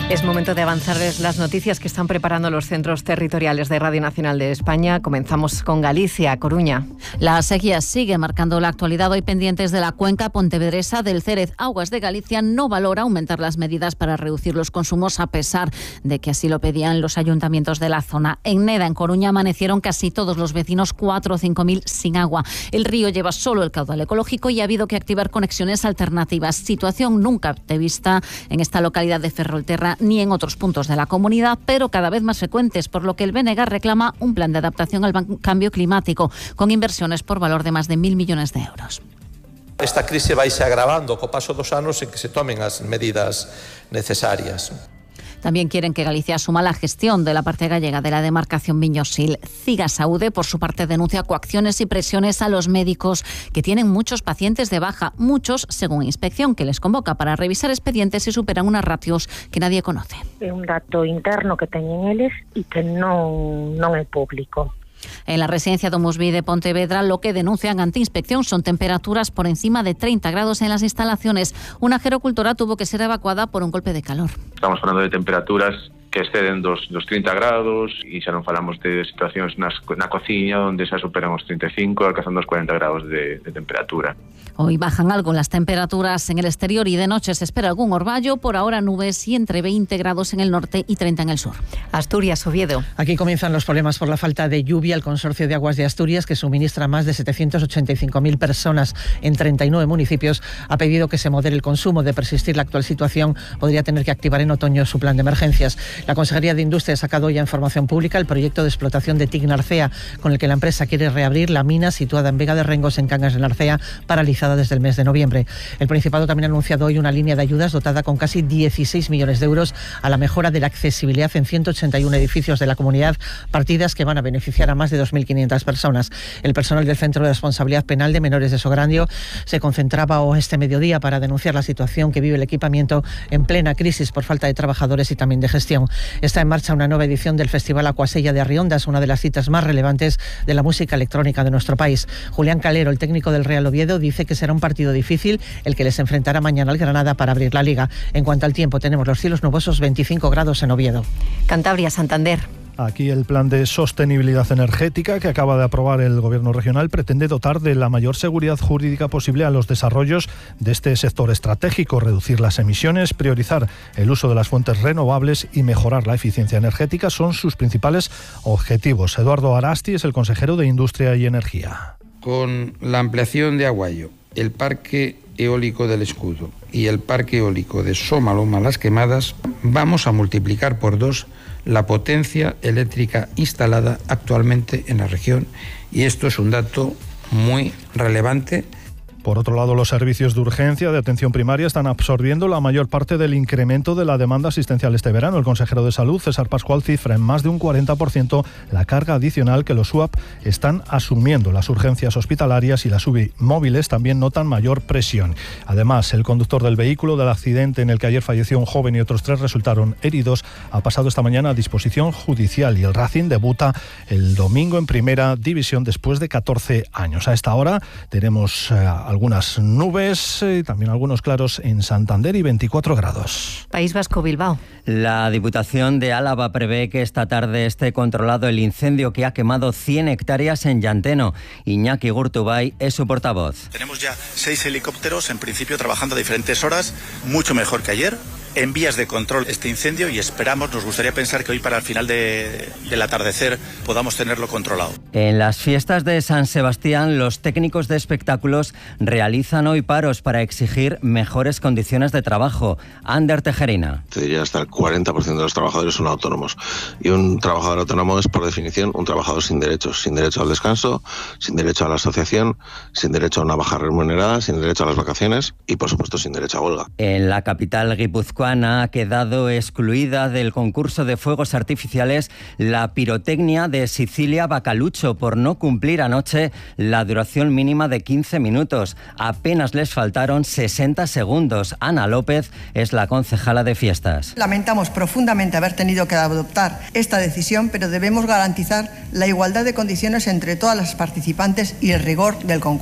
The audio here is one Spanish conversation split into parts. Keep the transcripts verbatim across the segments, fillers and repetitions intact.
Es momento de avanzarles las noticias que están preparando los centros territoriales de Radio Nacional de España. Comenzamos con Galicia, Coruña. La sequía sigue marcando la actualidad. Hoy pendientes de la cuenca pontevedresa del Cérez. Aguas de Galicia no valora aumentar las medidas para reducir los consumos, a pesar de que así lo pedían los ayuntamientos de la zona. En Neda, en Coruña, amanecieron casi todos los vecinos, cuatro o cinco mil, sin agua. El río lleva solo el caudal ecológico y ha habido que activar conexiones alternativas. Situación nunca vista en esta localidad de Ferrolterra ni en otros puntos de la comunidad, pero cada vez más frecuentes, por lo que el B N G reclama un plan de adaptación al cambio climático, con inversiones por valor de más de mil millones de euros. Esta crise vaise agravando co paso dos anos en que se tomen as medidas necesarias. También quieren que Galicia asuma la gestión de la parte gallega de la demarcación Miño-Sil. Cigasaude, por su parte, denuncia coacciones y presiones a los médicos que tienen muchos pacientes de baja, muchos, según inspección, que les convoca para revisar expedientes y superan unas ratios que nadie conoce. É un dato interno que teñen eles e que non, non é público. En la residencia Domusvi de Pontevedra, lo que denuncian ante inspección son temperaturas por encima de treinta grados en las instalaciones. Una gerocultora tuvo que ser evacuada por un golpe de calor. Estamos hablando de temperaturas que exceden dos, dos treinta grados e xa non falamos de situacións nas, na cociña onde xa superan os treinta e cinco, alcanzando os cuarenta grados de, de temperatura. Hoy bajan algo las temperaturas en el exterior y de noche se espera algún orvallo, por ahora nubes y entre veinte grados en el norte y treinta en el sur. Asturias, Oviedo. Aquí comienzan los problemas por la falta de lluvia. El Consorcio de Aguas de Asturias, que suministra más de setecientos ochenta y cinco mil personas en treinta y nueve municipios, ha pedido que se modere el consumo. De persistir la actual situación, podría tener que activar en otoño su plan de emergencias. La Consejería de Industria ha sacado ya en información pública el proyecto de explotación de T I C Narcea, con el que la empresa quiere reabrir la mina situada en Vega de Rengos, en Cangas de Narcea, paralizada desde el mes de noviembre. El Principado también ha anunciado hoy una línea de ayudas dotada con casi dieciséis millones de euros a la mejora de la accesibilidad en ciento ochenta y uno edificios de la comunidad, partidas que van a beneficiar a más de dos mil quinientas personas. El personal del Centro de Responsabilidad Penal de Menores de Sograndio se concentraba este mediodía para denunciar la situación que vive el equipamiento en plena crisis por falta de trabajadores y también de gestión. Está en marcha una nueva edición del Festival Acuasella de Arriondas, una de las citas más relevantes de la música electrónica de nuestro país. Julián Calero, el técnico del Real Oviedo, dice que será un partido difícil el que les enfrentará mañana al Granada para abrir la Liga. En cuanto al tiempo, tenemos los cielos nubosos, veinticinco grados en Oviedo. Cantabria, Santander. Aquí el plan de sostenibilidad energética que acaba de aprobar el Gobierno regional pretende dotar de la mayor seguridad jurídica posible a los desarrollos de este sector estratégico, reducir las emisiones, priorizar el uso de las fuentes renovables y mejorar la eficiencia energética son sus principales objetivos. Eduardo Arasti es el consejero de Industria y Energía. Con la ampliación de Aguayo, el parque eólico del Escudo y el parque eólico de Somaloma Las Quemadas, vamos a multiplicar por dos la potencia eléctrica instalada actualmente en la región, y esto es un dato muy relevante. Por otro lado, los servicios de urgencia de atención primaria están absorbiendo la mayor parte del incremento de la demanda asistencial este verano. El consejero de Salud, César Pascual, cifra en más de un cuarenta por ciento la carga adicional que los S U A P están asumiendo. Las urgencias hospitalarias y las U B I móviles también notan mayor presión. Además, el conductor del vehículo del accidente en el que ayer falleció un joven y otros tres resultaron heridos ha pasado esta mañana a disposición judicial, y el Racing debuta el domingo en Primera División después de catorce años. A esta hora tenemos eh, algunas nubes y también algunos claros en Santander y veinticuatro grados. País Vasco, Bilbao. La Diputación de Álava prevé que esta tarde esté controlado el incendio que ha quemado cien hectáreas en Llanteno. Iñaki Gurtubay es su portavoz. Tenemos ya seis helicópteros, en principio trabajando a diferentes horas, mucho mejor que ayer, en vías de control este incendio, y esperamos, nos gustaría pensar que hoy para el final de, del atardecer podamos tenerlo controlado. En las fiestas de San Sebastián, los técnicos de espectáculos realizan hoy paros para exigir mejores condiciones de trabajo. Ander Tejerina. Te diría hasta el cuarenta por ciento de los trabajadores son autónomos, y un trabajador autónomo es por definición un trabajador sin derechos, sin derecho al descanso, sin derecho a la asociación, sin derecho a una baja remunerada, sin derecho a las vacaciones y por supuesto sin derecho a huelga. En la capital guipuzcoana ha quedado excluida del concurso de fuegos artificiales la pirotecnia de Sicilia Bacalucho por no cumplir anoche la duración mínima de quince minutos. Apenas les faltaron sesenta segundos. Ana López es la concejala de fiestas. Lamentamos profundamente haber tenido que adoptar esta decisión, pero debemos garantizar la igualdad de condiciones entre todas las participantes y el rigor del concurso.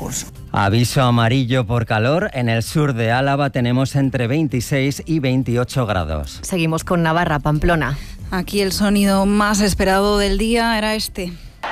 Aviso amarillo por calor. En el sur de Álava tenemos entre veintiséis y veintiocho grados. Seguimos con Navarra, Pamplona. Aquí el sonido más esperado del día era este.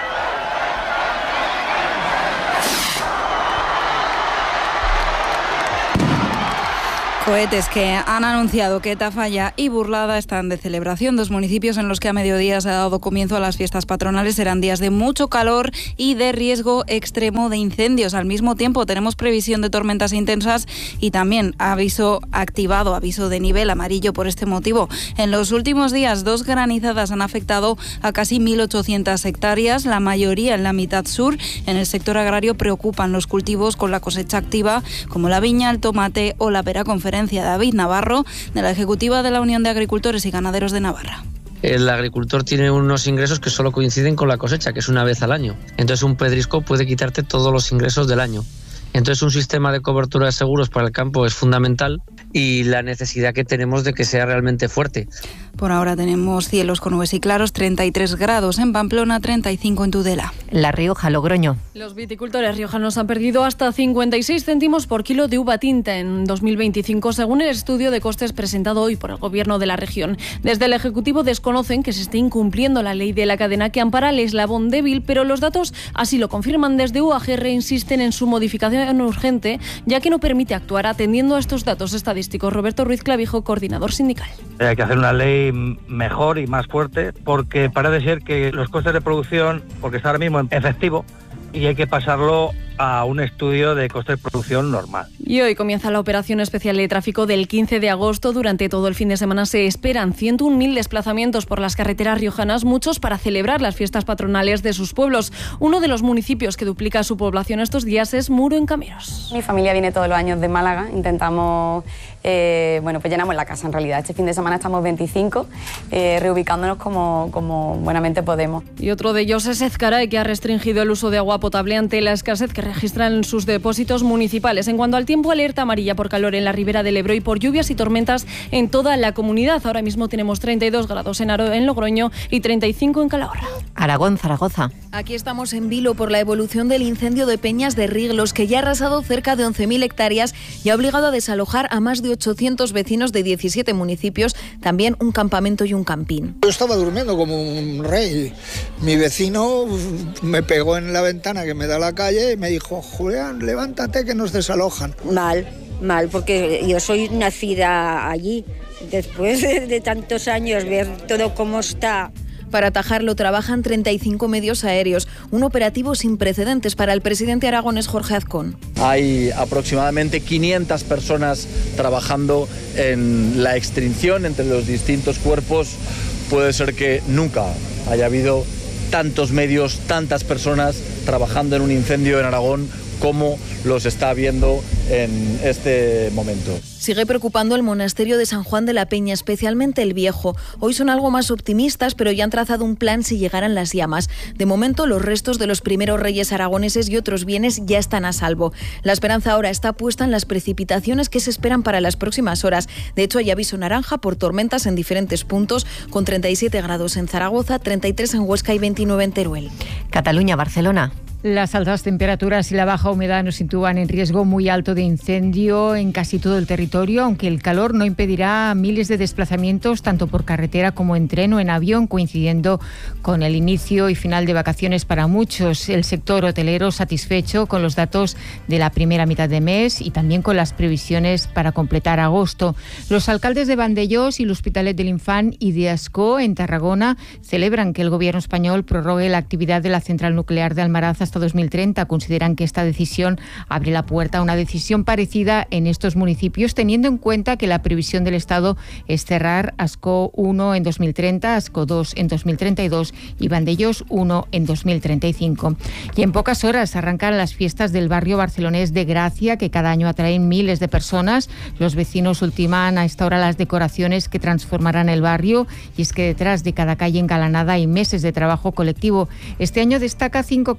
Cohetes que han anunciado que Tafalla y Burlada están de celebración, dos municipios en los que a mediodía se ha dado comienzo a las fiestas patronales. Serán días de mucho calor y de riesgo extremo de incendios. Al mismo tiempo tenemos previsión de tormentas intensas y también aviso activado, aviso de nivel amarillo por este motivo. En los últimos días, dos granizadas han afectado a casi mil ochocientas hectáreas, la mayoría en la mitad sur. En el sector agrario preocupan los cultivos con la cosecha activa, como la viña, el tomate o la pera. Conferencia David Navarro, de la Ejecutiva de la Unión de Agricultores y Ganaderos de Navarra. El agricultor tiene unos ingresos que solo coinciden con la cosecha, que es una vez al año. Entonces un pedrisco puede quitarte todos los ingresos del año. Entonces un sistema de cobertura de seguros para el campo es fundamental y la necesidad que tenemos de que sea realmente fuerte. Por ahora tenemos cielos con nubes y claros, treinta y tres grados en Pamplona, treinta y cinco en Tudela. La Rioja, Logroño. Los viticultores riojanos han perdido hasta cincuenta y seis céntimos por kilo de uva tinta en dos mil veinticinco, según el estudio de costes presentado hoy por el Gobierno de la región. Desde el Ejecutivo desconocen que se esté incumpliendo la ley de la cadena que ampara el eslabón débil, pero los datos así lo confirman. Desde U A G R insisten en su modificación urgente, ya que no permite actuar atendiendo a estos datos estadísticos. Roberto Ruiz Clavijo, coordinador sindical. Hay que hacer una ley mejor y más fuerte, porque parece ser que los costes de producción, porque está ahora mismo en efectivo, y hay que pasarlo a un estudio de costes de producción normal. Y hoy comienza la operación especial de tráfico del quince de agosto. Durante todo el fin de semana se esperan ciento un mil desplazamientos por las carreteras riojanas, muchos para celebrar las fiestas patronales de sus pueblos. Uno de los municipios que duplica su población estos días es Muro en Cameros. Mi familia viene todos los años de Málaga, intentamos, eh, bueno, pues llenamos la casa en realidad. Este fin de semana estamos veinticinco, eh, reubicándonos como, como buenamente podemos. Y otro de ellos es Ezcaray, que ha restringido el uso de agua potable ante la escasez que registran sus depósitos municipales. En cuanto al tiempo, alerta amarilla por calor en la ribera del Ebro y por lluvias y tormentas en toda la comunidad. Ahora mismo tenemos treinta y dos grados en, Aro, en Logroño y treinta y cinco en Calahorra. Aragón, Zaragoza. Aquí estamos en vilo por la evolución del incendio de Peñas de Riglos, que ya ha arrasado cerca de once mil hectáreas y ha obligado a desalojar a más de ochocientos vecinos de diecisiete municipios, también un campamento y un campín. Yo estaba durmiendo como un rey. Mi vecino me pegó en la ventana que me da a la calle y me dijo: Julián, levántate que nos desalojan. Mal, mal, porque yo soy nacida allí. Después de, de tantos años, ver todo cómo está. Para atajarlo trabajan treinta y cinco medios aéreos, un operativo sin precedentes para el presidente aragonés Jorge Azcón. Hay aproximadamente quinientas personas trabajando en la extinción entre los distintos cuerpos. Puede ser que nunca haya habido tantos medios, tantas personas trabajando en un incendio en Aragón como los está habiendo en este momento. Sigue preocupando el monasterio de San Juan de la Peña, especialmente el Viejo. Hoy son algo más optimistas, pero ya han trazado un plan si llegaran las llamas. De momento, los restos de los primeros reyes aragoneses y otros bienes ya están a salvo. La esperanza ahora está puesta en las precipitaciones que se esperan para las próximas horas. De hecho, hay aviso naranja por tormentas en diferentes puntos, con treinta y siete grados en Zaragoza, treinta y tres en Huesca y veintinueve en Teruel. Cataluña, Barcelona. Las altas temperaturas y la baja humedad nos sitúan en riesgo muy alto de incendio en casi todo el territorio, aunque el calor no impedirá miles de desplazamientos tanto por carretera como en tren o en avión, coincidiendo con el inicio y final de vacaciones para muchos. El sector hotelero satisfecho con los datos de la primera mitad de mes y también con las previsiones para completar agosto. Los alcaldes de Vandellós y l'Hospitalet de l'Infant y de Ascó, en Tarragona, celebran que el gobierno español prorrogue la actividad de la central nuclear de Almaraz hasta dos mil treinta. Consideran que esta decisión abre la puerta a una decisión parecida en estos municipios, teniendo en cuenta que la previsión del Estado es cerrar Ascó uno en dos mil treinta, Ascó dos en dos mil treinta y dos y Vandellós uno en dos mil treinta y cinco. Y en pocas horas arrancan las fiestas del barrio barcelonés de Gracia, que cada año atraen miles de personas. Los vecinos ultiman a esta hora las decoraciones que transformarán el barrio, y es que detrás de cada calle engalanada hay meses de trabajo colectivo. Este año destaca cinco calles unidas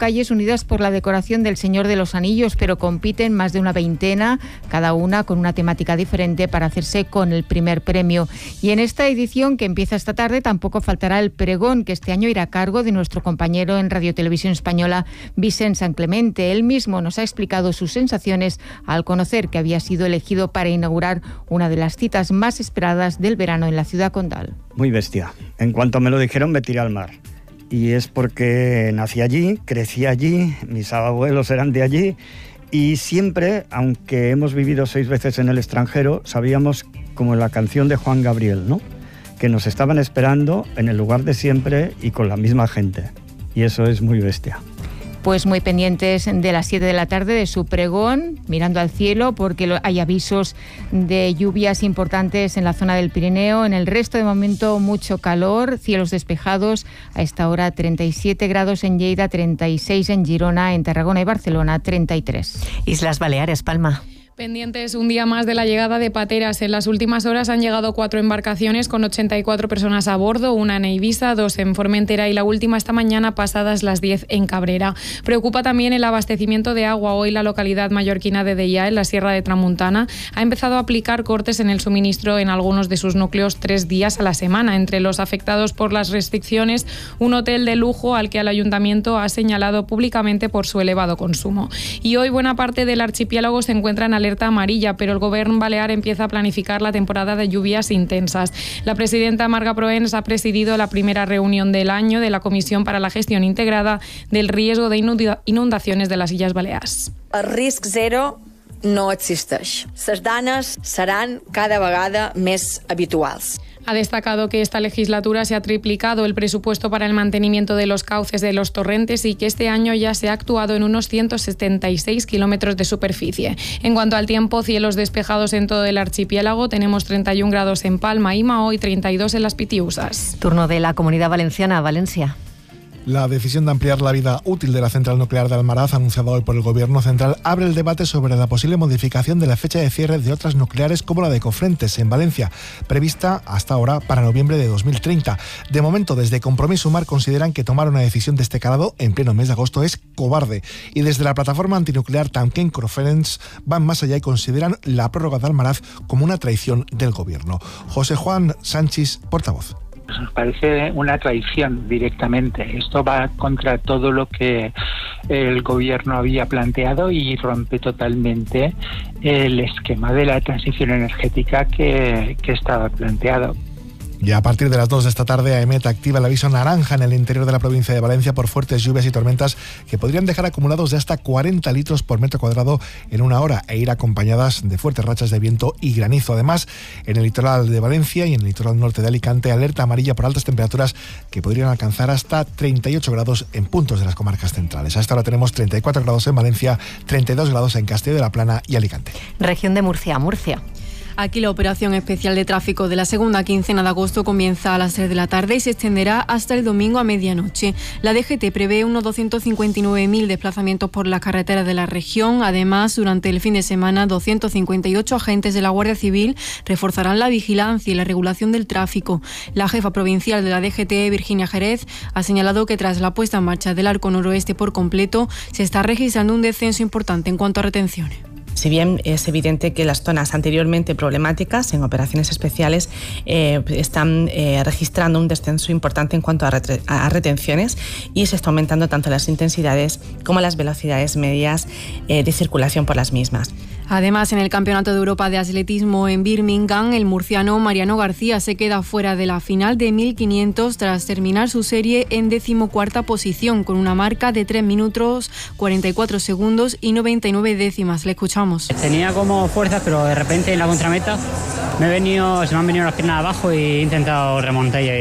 unidas por la decoración del Señor de los Anillos, pero compiten más de una veintena, cada una con una temática diferente para hacerse con el primer premio. Y en esta edición, que empieza esta tarde, tampoco faltará el pregón, que este año irá a cargo de nuestro compañero en Radio Televisión Española, Vicent San Clemente. Él mismo nos ha explicado sus sensaciones al conocer que había sido elegido para inaugurar una de las citas más esperadas del verano en la ciudad condal. Muy bestia. En cuanto me lo dijeron, me tiré al mar. Y es porque nací allí, crecí allí, mis abuelos eran de allí y siempre, aunque hemos vivido seis veces en el extranjero, sabíamos, como la canción de Juan Gabriel, ¿no?, que nos estaban esperando en el lugar de siempre y con la misma gente. Y eso es muy bestia. Pues muy pendientes de las siete de la tarde de su pregón, mirando al cielo, porque hay avisos de lluvias importantes en la zona del Pirineo. En el resto, de momento, mucho calor, cielos despejados. A esta hora, treinta y siete grados en Lleida, treinta y seis en Girona, en Tarragona y Barcelona, treinta y tres. Islas Baleares, Palma. Pendientes un día más de la llegada de pateras. En las últimas horas han llegado cuatro embarcaciones con ochenta y cuatro personas a bordo, una en Eivissa, dos en Formentera y la última esta mañana pasadas las diez en Cabrera. Preocupa también el abastecimiento de agua. Hoy la localidad mallorquina de Deià, en la Sierra de Tramuntana, ha empezado a aplicar cortes en el suministro en algunos de sus núcleos tres días a la semana. Entre los afectados por las restricciones, un hotel de lujo al que el ayuntamiento ha señalado públicamente por su elevado consumo. Y hoy buena parte del archipiélago se encuentra en alerta amarilla, pero el gobierno balear empieza a planificar la temporada de lluvias intensas. La presidenta Marga Proens ha presidido la primera reunión del año de la Comisión para la Gestión Integrada del Riesgo de Inundaciones de les Illes Balears. El risc zero no existeix. Les danes seran cada vegada més habituals. Ha destacado que esta legislatura se ha triplicado el presupuesto para el mantenimiento de los cauces de los torrentes y que este año ya se ha actuado en unos ciento setenta y seis kilómetros de superficie. En cuanto al tiempo, cielos despejados en todo el archipiélago. Tenemos treinta y un grados en Palma y Mahó y treinta y dos en las Pitiusas. Turno de la Comunidad Valenciana, Valencia. La decisión de ampliar la vida útil de la central nuclear de Almaraz, anunciada hoy por el Gobierno central, abre el debate sobre la posible modificación de la fecha de cierre de otras nucleares como la de Cofrentes, en Valencia, prevista hasta ahora para noviembre de dos mil treinta. De momento, desde Compromís Sumar consideran que tomar una decisión de este calado en pleno mes de agosto es cobarde. Y desde la plataforma antinuclear Tanquén Cofrents van más allá y consideran la prórroga de Almaraz como una traición del Gobierno. José Juan Sánchez, portavoz. Nos parece una traición directamente. Esto va contra todo lo que el gobierno había planteado y rompe totalmente el esquema de la transición energética que, que estaba planteado. Y a partir de las dos de esta tarde, AEMET activa el aviso naranja en el interior de la provincia de Valencia por fuertes lluvias y tormentas que podrían dejar acumulados de hasta cuarenta litros por metro cuadrado en una hora e ir acompañadas de fuertes rachas de viento y granizo. Además, en el litoral de Valencia y en el litoral norte de Alicante, alerta amarilla por altas temperaturas que podrían alcanzar hasta treinta y ocho grados en puntos de las comarcas centrales. A esta hora tenemos treinta y cuatro grados en Valencia, treinta y dos grados en Castilla de la Plana y Alicante. Región de Murcia, Murcia. Aquí la operación especial de tráfico de la segunda quincena de agosto comienza a las tres de la tarde y se extenderá hasta el domingo a medianoche. La D G T prevé unos doscientos cincuenta y nueve mil desplazamientos por las carreteras de la región. Además, durante el fin de semana, doscientos cincuenta y ocho agentes de la Guardia Civil reforzarán la vigilancia y la regulación del tráfico. La jefa provincial de la D G T, Virginia Jerez, ha señalado que tras la puesta en marcha del arco noroeste por completo, se está registrando un descenso importante en cuanto a retenciones. Si bien es evidente que las zonas anteriormente problemáticas en operaciones especiales eh, están eh, registrando un descenso importante en cuanto a, retre- a retenciones y se está aumentando tanto las intensidades como las velocidades medias eh, de circulación por las mismas. Además, en el Campeonato de Europa de Atletismo en Birmingham, el murciano Mariano García se queda fuera de la final de mil quinientos tras terminar su serie en decimocuarta posición con una marca de tres minutos cuarenta y cuatro segundos y noventa y nueve décimas. Le escuchamos. Tenía como fuerzas, pero de repente en la contrameta me he venido, se me han venido las piernas abajo y he intentado remontar y,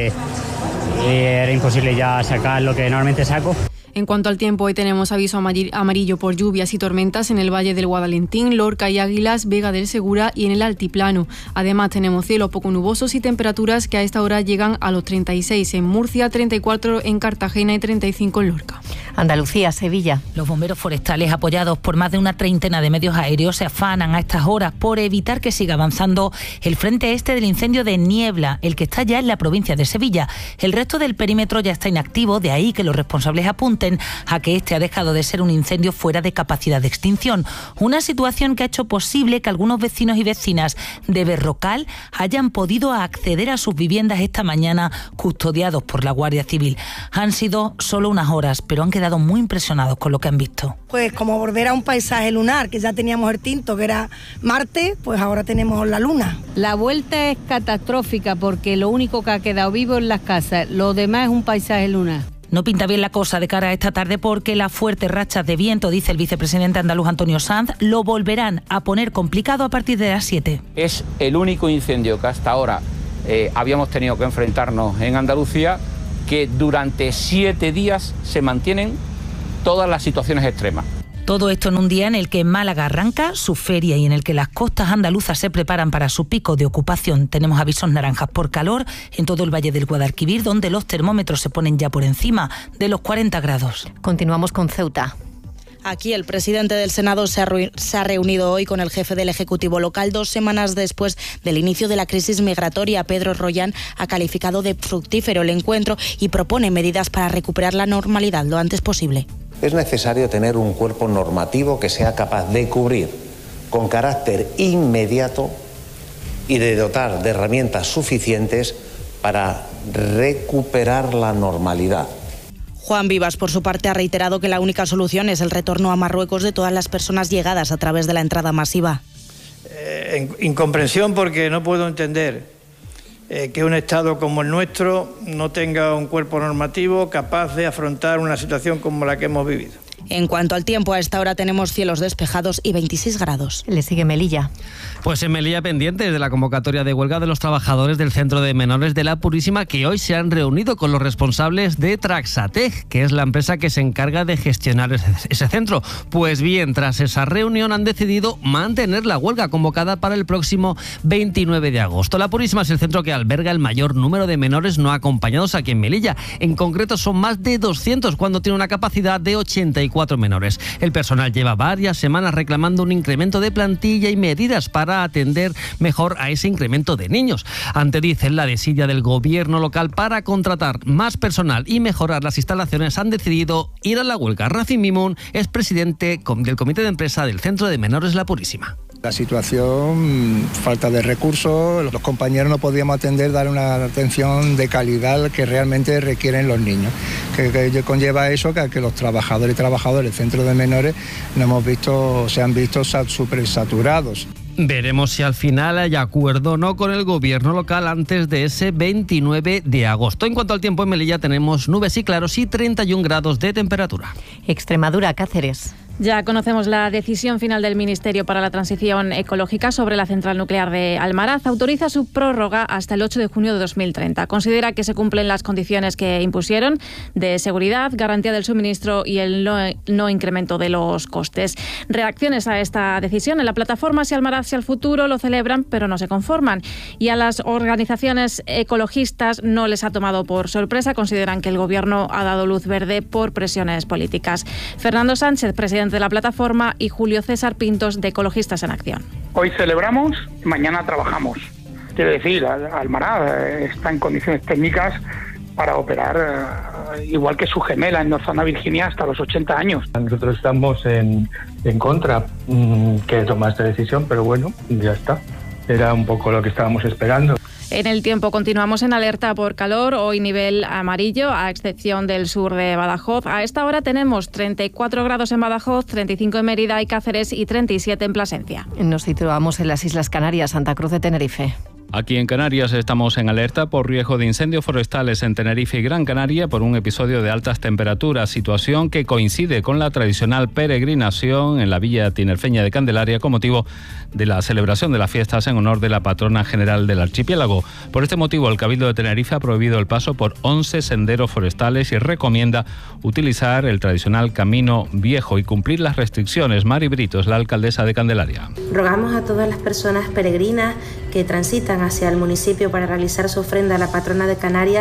y era imposible ya sacar lo que normalmente saco. En cuanto al tiempo, hoy tenemos aviso amarillo por lluvias y tormentas en el Valle del Guadalentín, Lorca y Águilas, Vega del Segura y en el Altiplano. Además, tenemos cielos poco nubosos y temperaturas que a esta hora llegan a los treinta y seis en Murcia, treinta y cuatro en Cartagena y treinta y cinco en Lorca. Andalucía, Sevilla. Los bomberos forestales, apoyados por más de una treintena de medios aéreos, se afanan a estas horas por evitar que siga avanzando el frente este del incendio de Niebla, el que está ya en la provincia de Sevilla. El resto del perímetro ya está inactivo, de ahí que los responsables apunten remiten a que este ha dejado de ser un incendio fuera de capacidad de extinción. Una situación que ha hecho posible que algunos vecinos y vecinas de Berrocal hayan podido acceder a sus viviendas esta mañana custodiados por la Guardia Civil. Han sido solo unas horas, pero han quedado muy impresionados con lo que han visto. Pues como volver a un paisaje lunar, que ya teníamos el tinto, que era Marte, pues ahora tenemos la luna. La vuelta es catastrófica porque lo único que ha quedado vivo es las casas, lo demás es un paisaje lunar. No pinta bien la cosa de cara a esta tarde porque las fuertes rachas de viento, dice el vicepresidente andaluz Antonio Sanz, lo volverán a poner complicado a partir de las siete. Es el único incendio que hasta ahora eh, habíamos tenido que enfrentarnos en Andalucía, que durante siete días se mantienen todas las situaciones extremas. Todo esto en un día en el que Málaga arranca su feria y en el que las costas andaluzas se preparan para su pico de ocupación. Tenemos avisos naranjas por calor en todo el Valle del Guadalquivir, donde los termómetros se ponen ya por encima de los cuarenta grados. Continuamos con Ceuta. Aquí el presidente del Senado se ha, se ha reunido hoy con el jefe del Ejecutivo local dos semanas después del inicio de la crisis migratoria. Pedro Rollán ha calificado de fructífero el encuentro y propone medidas para recuperar la normalidad lo antes posible. Es necesario tener un cuerpo normativo que sea capaz de cubrir con carácter inmediato y de dotar de herramientas suficientes para recuperar la normalidad. Juan Vivas, por su parte, ha reiterado que la única solución es el retorno a Marruecos de todas las personas llegadas a través de la entrada masiva. Eh, incomprensión porque no puedo entender eh, que un Estado como el nuestro no tenga un cuerpo normativo capaz de afrontar una situación como la que hemos vivido. En cuanto al tiempo, a esta hora tenemos cielos despejados y veintiséis grados. Le sigue Melilla. Pues en Melilla, pendientes de la convocatoria de huelga de los trabajadores del Centro de Menores de la Purísima, que hoy se han reunido con los responsables de Traxatec, que es la empresa que se encarga de gestionar ese centro. Pues bien, tras esa reunión han decidido mantener la huelga convocada para el próximo veintinueve de agosto. La Purísima es el centro que alberga el mayor número de menores no acompañados aquí en Melilla. En concreto son más de doscientos cuando tiene una capacidad de ochenta y cuatro menores. El personal lleva varias semanas reclamando un incremento de plantilla y medidas para atender mejor a ese incremento de niños. Ante, dicen, la desidia del gobierno local para contratar más personal y mejorar las instalaciones, han decidido ir a la huelga. Rafi Mimun es presidente del comité de empresa del Centro de Menores La Purísima. La situación, falta de recursos, los compañeros no podíamos atender, dar una atención de calidad que realmente requieren los niños, que, que conlleva eso, que, que los trabajadores y trabajadoras del centro de menores no hemos visto, se han visto súper saturados. Veremos si al final hay acuerdo o no con el gobierno local antes de ese veintinueve de agosto. En cuanto al tiempo, en Melilla tenemos nubes y claros y treinta y un grados de temperatura. Extremadura, Cáceres. Ya conocemos la decisión final del Ministerio para la Transición Ecológica sobre la central nuclear de Almaraz. Autoriza su prórroga hasta el ocho de junio de dos mil treinta. Considera que se cumplen las condiciones que impusieron de seguridad, garantía del suministro y el no, no incremento de los costes. Reacciones a esta decisión en la plataforma Si Almaraz hacia el futuro lo celebran, pero no se conforman. Y a las organizaciones ecologistas no les ha tomado por sorpresa. Consideran que el Gobierno ha dado luz verde por presiones políticas. Fernando Sánchez, presidente de la plataforma, y Julio César Pintos, de Ecologistas en Acción. Hoy celebramos, mañana trabajamos. Quiero decir, Almaraz está en condiciones técnicas para operar eh, igual que su gemela en Norzana, Virginia, hasta los ochenta años. Nosotros estamos en, en contra mmm, que toma esta decisión, pero bueno, ya está. Era un poco lo que estábamos esperando. En el tiempo continuamos en alerta por calor, hoy nivel amarillo, a excepción del sur de Badajoz. A esta hora tenemos treinta y cuatro grados en Badajoz, treinta y cinco en Mérida y Cáceres y treinta y siete en Plasencia. Nos situamos en las Islas Canarias, Santa Cruz de Tenerife. Aquí en Canarias estamos en alerta por riesgo de incendios forestales en Tenerife y Gran Canaria por un episodio de altas temperaturas, situación que coincide con la tradicional peregrinación en la villa tinerfeña de Candelaria con motivo de la celebración de las fiestas en honor de la patrona general del archipiélago. Por este motivo, el Cabildo de Tenerife ha prohibido el paso por once senderos forestales y recomienda utilizar el tradicional camino viejo y cumplir las restricciones. Mari Brito es la alcaldesa de Candelaria. Rogamos a todas las personas peregrinas que transitan hacia el municipio para realizar su ofrenda a la patrona de Canarias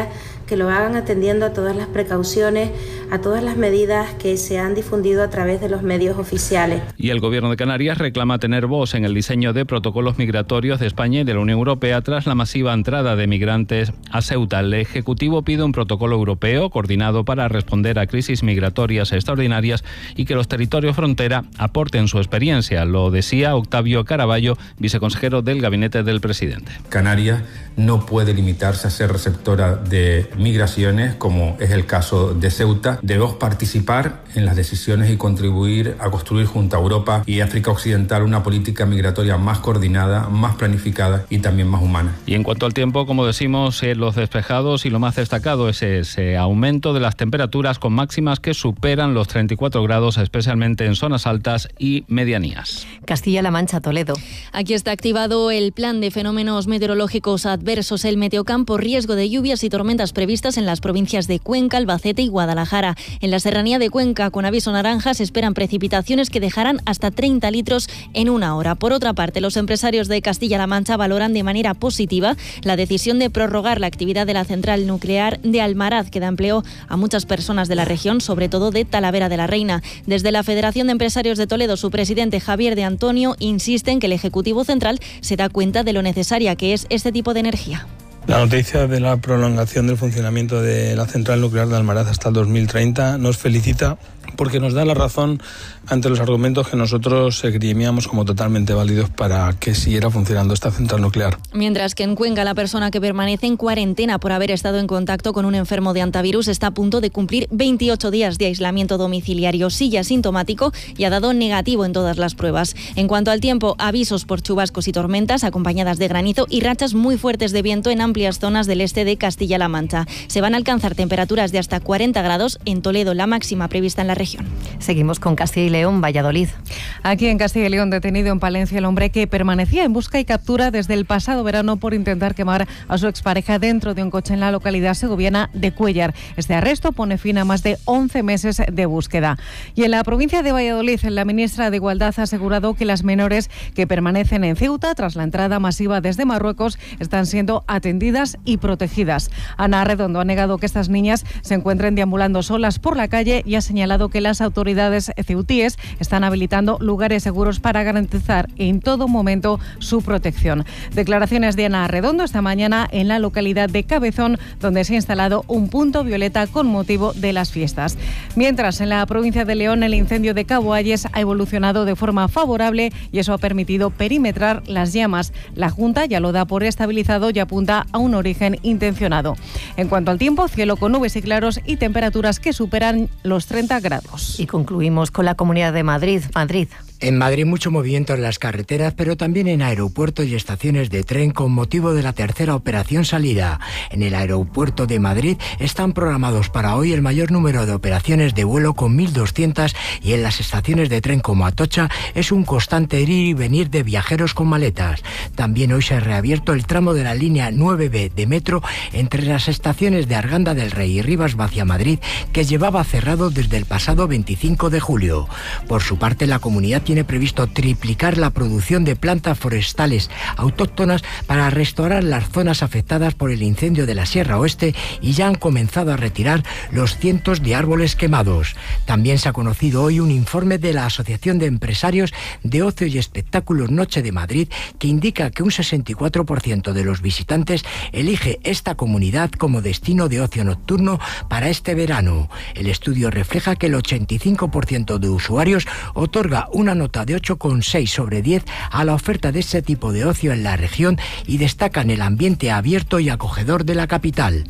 que lo hagan atendiendo a todas las precauciones, a todas las medidas que se han difundido a través de los medios oficiales. Y el Gobierno de Canarias reclama tener voz en el diseño de protocolos migratorios de España y de la Unión Europea tras la masiva entrada de migrantes a Ceuta. El Ejecutivo pide un protocolo europeo coordinado para responder a crisis migratorias extraordinarias y que los territorios frontera aporten su experiencia. Lo decía Octavio Caraballo, viceconsejero del Gabinete del Presidente. Canarias no puede limitarse a ser receptora de migraciones, como es el caso de Ceuta. Debemos participar en las decisiones y contribuir a construir junto a Europa y África Occidental una política migratoria más coordinada, más planificada y también más humana. Y en cuanto al tiempo, como decimos, eh, los despejados y lo más destacado es ese aumento de las temperaturas con máximas que superan los treinta y cuatro grados, especialmente en zonas altas y medianías. Castilla-La Mancha, Toledo. Aquí está activado el plan de fenómenos meteorológicos adversos, el Meteocam, por riesgo de lluvias y tormentas previstas en las provincias de Cuenca, Albacete y Guadalajara. En la serranía de Cuenca, con aviso naranja, se esperan precipitaciones que dejarán hasta treinta litros en una hora. Por otra parte, los empresarios de Castilla-La Mancha valoran de manera positiva la decisión de prorrogar la actividad de la central nuclear de Almaraz, que da empleo a muchas personas de la región, sobre todo de Talavera de la Reina. Desde la Federación de Empresarios de Toledo, su presidente Javier de Antonio insiste en que el Ejecutivo Central se da cuenta de lo necesaria que es este tipo de energía. La noticia de la prolongación del funcionamiento de la central nuclear de Almaraz hasta el dos mil treinta nos felicita porque nos da la razón ante los argumentos que nosotros esgrimíamos como totalmente válidos para que siguiera funcionando esta central nuclear. Mientras que en Cuenca, la persona que permanece en cuarentena por haber estado en contacto con un enfermo de antivirus está a punto de cumplir veintiocho días de aislamiento domiciliario. Sigue asintomático y ha dado negativo en todas las pruebas. En cuanto al tiempo, avisos por chubascos y tormentas acompañadas de granizo y rachas muy fuertes de viento en amplias zonas del este de Castilla-La Mancha. Se van a alcanzar temperaturas de hasta cuarenta grados en Toledo, la máxima prevista en la región. Seguimos con Castilla y León, Valladolid. Aquí en Castilla y León, detenido en Palencia el hombre que permanecía en busca y captura desde el pasado verano por intentar quemar a su expareja dentro de un coche en la localidad segoviana de Cuéllar. Este arresto pone fin a más de once meses de búsqueda. Y en la provincia de Valladolid, la ministra de Igualdad ha asegurado que las menores que permanecen en Ceuta tras la entrada masiva desde Marruecos están siendo atendidas y protegidas. Ana Redondo ha negado que estas niñas se encuentren deambulando solas por la calle y ha señalado que las autoridades ceutíes están habilitando lugares seguros para garantizar en todo momento su protección. Declaraciones de Ana Redondo esta mañana en la localidad de Cabezón, donde se ha instalado un punto violeta con motivo de las fiestas. Mientras, en la provincia de León, el incendio de Cabo Ayes ha evolucionado de forma favorable y eso ha permitido perimetrar las llamas. La Junta ya lo da por estabilizado y apunta a un origen intencionado. En cuanto al tiempo, cielo con nubes y claros y temperaturas que superan los treinta grados. Y concluimos con la Comunidad de Madrid. Madrid. En Madrid mucho movimiento en las carreteras, pero también en aeropuertos y estaciones de tren con motivo de la tercera operación salida. En el aeropuerto de Madrid están programados para hoy el mayor número de operaciones de vuelo con mil doscientas y en las estaciones de tren como Atocha es un constante ir y venir de viajeros con maletas. También hoy se ha reabierto el tramo de la línea nueve B de metro entre las estaciones de Arganda del Rey y Rivas hacia Madrid, que llevaba cerrado desde el pasado veinticinco de julio. Por su parte, la comunidad tiene tiene previsto triplicar la producción de plantas forestales autóctonas para restaurar las zonas afectadas por el incendio de la Sierra Oeste y ya han comenzado a retirar los cientos de árboles quemados. También se ha conocido hoy un informe de la Asociación de Empresarios de Ocio y Espectáculos Noche de Madrid que indica que un sesenta y cuatro por ciento de los visitantes elige esta comunidad como destino de ocio nocturno para este verano. El estudio refleja que el ochenta y cinco por ciento de usuarios otorga una nota de ocho coma seis sobre diez a la oferta de este tipo de ocio en la región y destacan el ambiente abierto y acogedor de la capital.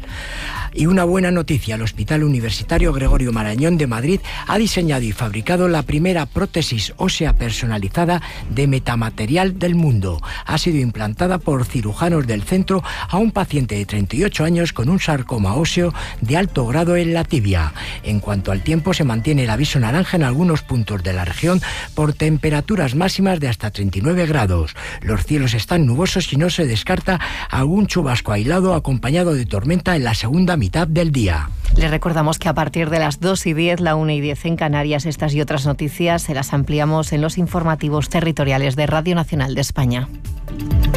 Y una buena noticia, el Hospital Universitario Gregorio Marañón de Madrid ha diseñado y fabricado la primera prótesis ósea personalizada de metamaterial del mundo. Ha sido implantada por cirujanos del centro a un paciente de treinta y ocho años con un sarcoma óseo de alto grado en la tibia. En cuanto al tiempo, se mantiene el aviso naranja en algunos puntos de la región por temperaturas máximas de hasta treinta y nueve grados. Los cielos están nubosos y no se descarta algún chubasco aislado acompañado de tormenta en la segunda mitad del día. Les recordamos que a partir de las dos y diez, la una y diez en Canarias, estas y otras noticias se las ampliamos en los informativos territoriales de Radio Nacional de España.